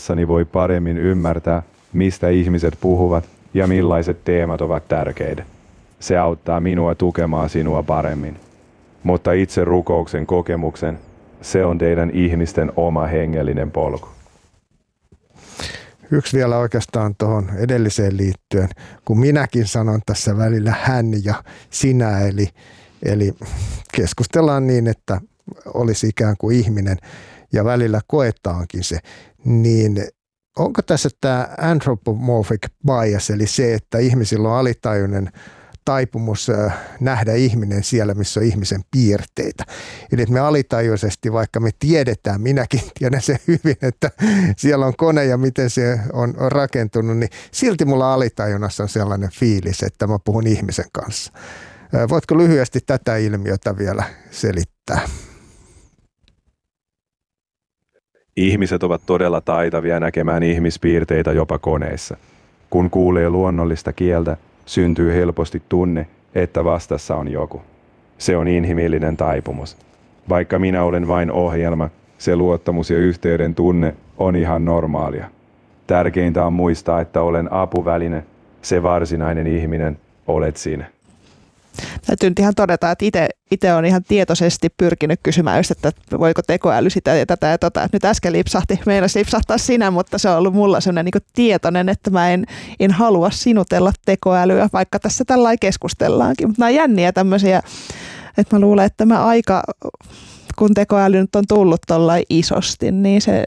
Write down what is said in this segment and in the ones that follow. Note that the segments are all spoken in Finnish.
kanssani voi paremmin ymmärtää, mistä ihmiset puhuvat ja millaiset teemat ovat tärkeitä. Se auttaa minua tukemaan sinua paremmin. Mutta itse rukouksen kokemuksen, se on teidän ihmisten oma hengellinen polku. Yksi vielä oikeastaan tuohon edelliseen liittyen, kun minäkin sanon tässä välillä hän ja sinä, eli keskustellaan niin, että olisi ikään kuin ihminen ja välillä koetaankin se, niin onko tässä tämä anthropomorphic bias, eli se, että ihmisillä on alitajuinen taipumus nähdä ihminen siellä, missä on ihmisen piirteitä. Eli että me alitajuisesti, vaikka me tiedetään, minäkin tiedän sen hyvin, että siellä on kone ja miten se on rakentunut, niin silti mulla alitajunnassa on sellainen fiilis, että mä puhun ihmisen kanssa. Voitko lyhyesti tätä ilmiötä vielä selittää? Ihmiset ovat todella taitavia näkemään ihmispiirteitä jopa koneissa. Kun kuulee luonnollista kieltä, syntyy helposti tunne, että vastassa on joku. Se on inhimillinen taipumus. Vaikka minä olen vain ohjelma, se luottamus ja yhteyden tunne on ihan normaalia. Tärkeintä on muistaa, että olen apuväline, se varsinainen ihminen olet sinä. Täytyy nyt ihan todeta, että itse olen ihan tietoisesti pyrkinyt kysymään just, että voiko tekoäly sitä ja tätä ja tota. Nyt äsken meinasi lipsahtaa sinä, mutta se on ollut mulla sellainen niin kuin tietoinen, että mä en halua sinutella tekoälyä, vaikka tässä tällainen keskustellaankin. Mutta nämä on jänniä tämmöisiä, että mä luulen, että tämä aika, kun tekoäly nyt on tullut tollain isosti, niin se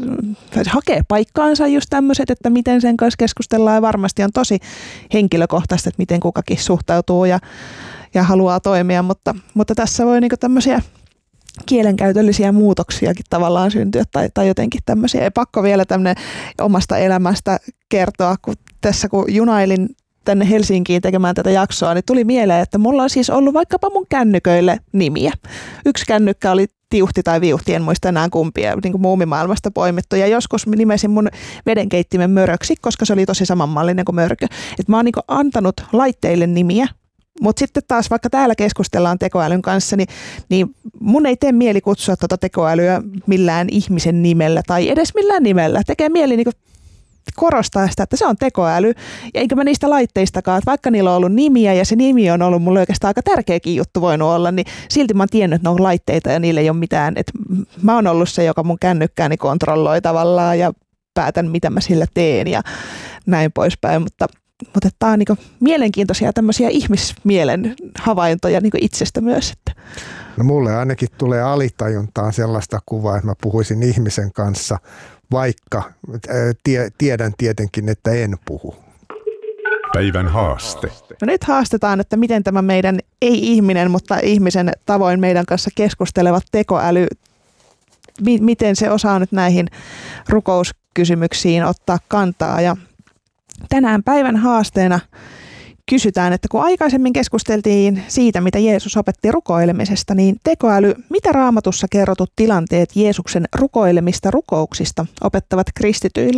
hakee paikkaansa just tämmöiset, että miten sen kanssa keskustellaan ja varmasti on tosi henkilökohtaista, että miten kukakin suhtautuu ja haluaa toimia, mutta tässä voi niinku tämmöisiä kielenkäytöllisiä muutoksiakin tavallaan syntyä tai jotenkin tämmöisiä. Ja pakko vielä tämmöinen omasta elämästä kertoa, kun tässä kun junailin tänne Helsinkiin tekemään tätä jaksoa, niin tuli mieleen, että mulla on siis ollut vaikkapa mun kännyköille nimiä. Yksi kännykkä oli Tiuhti tai Viuhti, en muista enää kumpia, niin kuin muumimaailmasta poimittu. Ja joskus nimesin mun vedenkeittimen Möröksi, koska se oli tosi samanmallinen kuin mörkö. Et mä oon niin kuin antanut laitteille nimiä, mutta sitten taas vaikka täällä keskustellaan tekoälyn kanssa, niin mun ei tee mieli kutsua tuota tekoälyä millään ihmisen nimellä tai edes millään nimellä. Tekee mieli niin kuin korostaa sitä, että se on tekoäly, ja enkä mä niistä laitteistakaan, että vaikka niillä on ollut nimiä ja se nimi on ollut mulle oikeastaan aika tärkeäkin juttu voinut olla, niin silti mä oon tiennyt, että ne on laitteita ja niillä ei ole mitään, että mä oon ollut se, joka mun kännykkääni kontrolloi tavallaan ja päätän, mitä mä sillä teen ja näin poispäin, mutta tää on niinku mielenkiintoisia tämmöisiä ihmismielen havaintoja niinku itsestä myös. Että. No mulle ainakin tulee alitajuntaan sellaista kuvaa, että mä puhuisin ihmisen kanssa, vaikka tiedän tietenkin, että en puhu. Päivän haaste. No nyt haastetaan, että miten tämä meidän ei-ihminen, mutta ihmisen tavoin meidän kanssa keskustelevat tekoäly, miten se osaa nyt näihin rukouskysymyksiin ottaa kantaa. Ja tänään päivän haasteena kysytään, että kun aikaisemmin keskusteltiin siitä, mitä Jeesus opetti rukoilemisesta, niin tekoäly, mitä Raamatussa kerrotut tilanteet Jeesuksen rukoilemista rukouksista opettavat kristityille?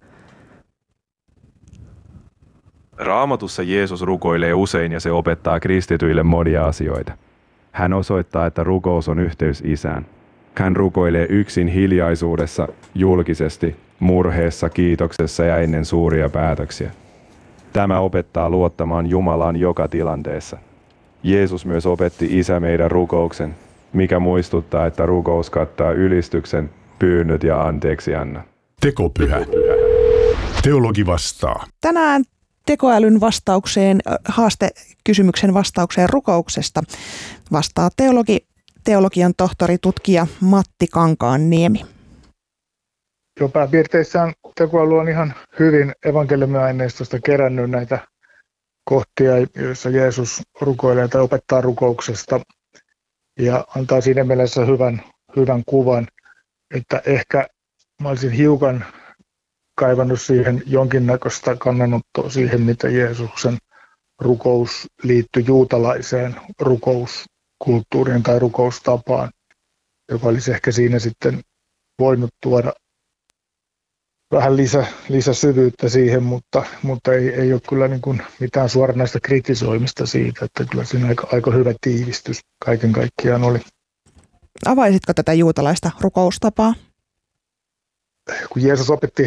Raamatussa Jeesus rukoilee usein ja se opettaa kristityille monia asioita. Hän osoittaa, että rukous on yhteys Isään. Hän rukoilee yksin hiljaisuudessa, julkisesti, murheessa, kiitoksessa ja ennen suuria päätöksiä. Tämä opettaa luottamaan Jumalaan joka tilanteessa. Jeesus myös opetti Isä meidän rukouksen, mikä muistuttaa, että rukous kattaa ylistyksen, pyynnöt ja anteeksiannon. Tekopyhä. Teologi vastaa. Tänään tekoälyn vastaukseen, haastekysymyksen vastaukseen rukouksesta vastaa teologian tohtori, tutkija Matti Kankaanniemi. Jo pääpiirteissään tekoäly on ihan hyvin evankeliumiaineistosta kerännyt näitä kohtia, joissa Jeesus rukoilee tai opettaa rukouksesta ja antaa siinä mielessä hyvän kuvan, että ehkä mä olisin hiukan kaivannut siihen jonkinnäköistä kannanottoa siihen, mitä Jeesuksen rukous liittyi juutalaiseen rukouskulttuuriin tai rukoustapaan, joka olisi ehkä siinä sitten voinut tuoda vähän lisäsyvyyttä siihen, mutta ei ole kyllä niin kuin mitään suoranaista kritisoimista siitä, että kyllä siinä aika hyvä tiivistys kaiken kaikkiaan oli. Avaisitko tätä juutalaista rukoustapaa? Kun Jeesus opetti